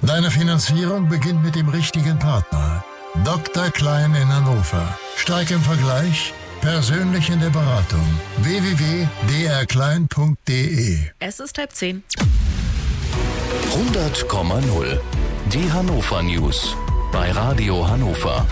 Deine Finanzierung beginnt mit dem richtigen Partner. Dr. Klein in Hannover. Stark im Vergleich, persönlich in der Beratung. www.drklein.de. Es ist 9:30. 100,0. Die Hannover News bei Radio Hannover.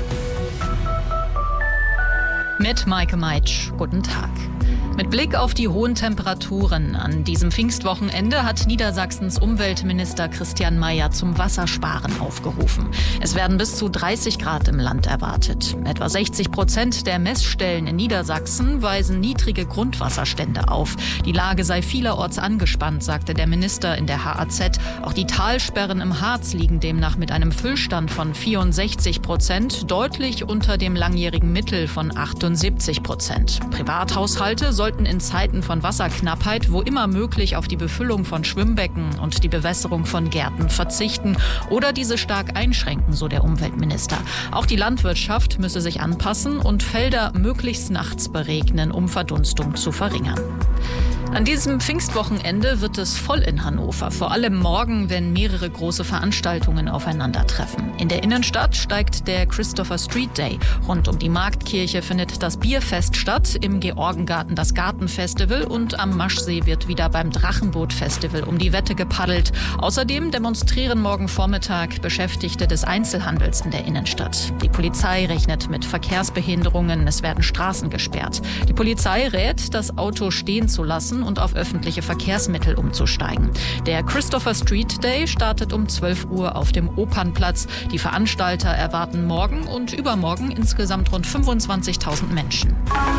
Mit Maike Meitsch. Guten Tag. Mit Blick auf die hohen Temperaturen an diesem Pfingstwochenende hat Niedersachsens Umweltminister Christian Mayer zum Wassersparen aufgerufen. Es werden bis zu 30 Grad im Land erwartet. Etwa 60% der Messstellen in Niedersachsen weisen niedrige Grundwasserstände auf. Die Lage sei vielerorts angespannt, sagte der Minister in der HAZ. Auch die Talsperren im Harz liegen demnach mit einem Füllstand von 64%, deutlich unter dem langjährigen Mittel von 78%. Privathaushalte sollten in Zeiten von Wasserknappheit wo immer möglich auf die Befüllung von Schwimmbecken und die Bewässerung von Gärten verzichten oder diese stark einschränken, so der Umweltminister. Auch die Landwirtschaft müsse sich anpassen und Felder möglichst nachts beregnen, um Verdunstung zu verringern. An diesem Pfingstwochenende wird es voll in Hannover, vor allem morgen, wenn mehrere große Veranstaltungen aufeinandertreffen. In der Innenstadt steigt der Christopher Street Day. Rund um die Marktkirche findet das Bierfest statt, im Georgengarten das Gartenfestival und am Maschsee wird wieder beim Drachenboot-Festival um die Wette gepaddelt. Außerdem demonstrieren morgen Vormittag Beschäftigte des Einzelhandels in der Innenstadt. Die Polizei rechnet mit Verkehrsbehinderungen, es werden Straßen gesperrt. Die Polizei rät, das Auto stehen zu lassen und auf öffentliche Verkehrsmittel umzusteigen. Der Christopher Street Day startet um 12 Uhr auf dem Opernplatz. Die Veranstalter erwarten morgen und übermorgen insgesamt rund 25.000 Menschen.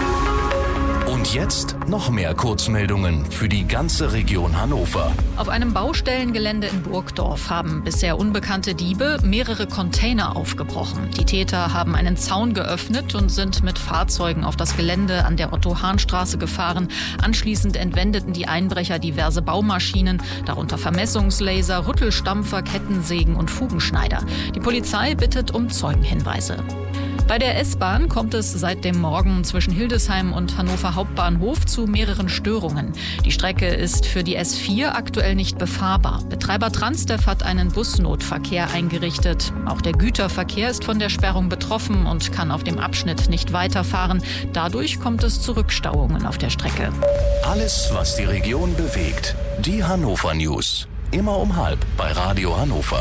Und jetzt noch mehr Kurzmeldungen für die ganze Region Hannover. Auf einem Baustellengelände in Burgdorf haben bisher unbekannte Diebe mehrere Container aufgebrochen. Die Täter haben einen Zaun geöffnet und sind mit Fahrzeugen auf das Gelände an der Otto-Hahn-Straße gefahren. Anschließend entwendeten die Einbrecher diverse Baumaschinen, darunter Vermessungslaser, Rüttelstampfer, Kettensägen und Fugenschneider. Die Polizei bittet um Zeugenhinweise. Bei der S-Bahn kommt es seit dem Morgen zwischen Hildesheim und Hannover Hauptbahnhof zu mehreren Störungen. Die Strecke ist für die S4 aktuell nicht befahrbar. Betreiber Transdev hat einen Busnotverkehr eingerichtet. Auch der Güterverkehr ist von der Sperrung betroffen und kann auf dem Abschnitt nicht weiterfahren. Dadurch kommt es zu Rückstauungen auf der Strecke. Alles, was die Region bewegt. Die Hannover News. Immer um 12:30 bei Radio Hannover.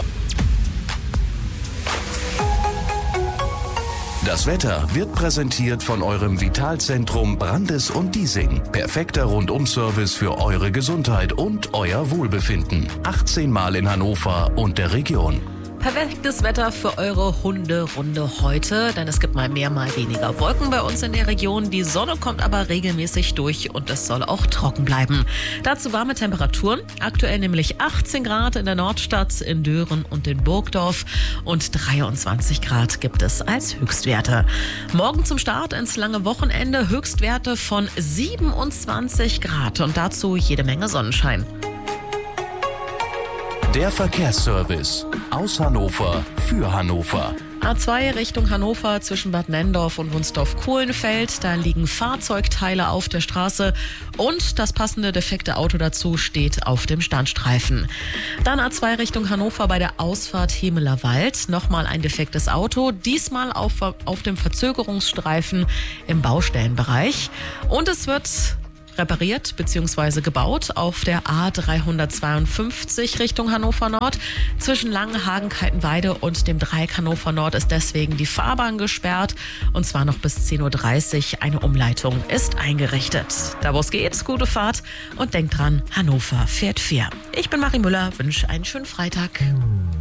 Das Wetter wird präsentiert von eurem Vitalzentrum Brandes und Diesing. Perfekter Rundum-Service für eure Gesundheit und euer Wohlbefinden. 18 Mal in Hannover und der Region. Perfektes Wetter für eure Hunderunde heute, denn es gibt mal mehr, mal weniger Wolken bei uns in der Region. Die Sonne kommt aber regelmäßig durch und es soll auch trocken bleiben. Dazu warme Temperaturen, aktuell nämlich 18 Grad in der Nordstadt, in Dören und in Burgdorf und 23 Grad gibt es als Höchstwerte. Morgen zum Start ins lange Wochenende Höchstwerte von 27 Grad und dazu jede Menge Sonnenschein. Der Verkehrsservice aus Hannover für Hannover. A2 Richtung Hannover zwischen Bad Nenndorf und Wunsdorf-Kohlenfeld. Da liegen Fahrzeugteile auf der Straße und das passende defekte Auto dazu steht auf dem Standstreifen. Dann A2 Richtung Hannover bei der Ausfahrt Hemeler Wald. Nochmal ein defektes Auto, diesmal auf dem Verzögerungsstreifen im Baustellenbereich. Und es wird repariert bzw. gebaut auf der A352 Richtung Hannover Nord. Zwischen Langenhagen, Kaltenweide und dem Dreieck Hannover Nord ist deswegen die Fahrbahn gesperrt und zwar noch bis 10.30 Uhr. Eine Umleitung ist eingerichtet. Da wo es geht, gute Fahrt und denkt dran, Hannover fährt fair. Ich bin Marie Müller, wünsche einen schönen Freitag.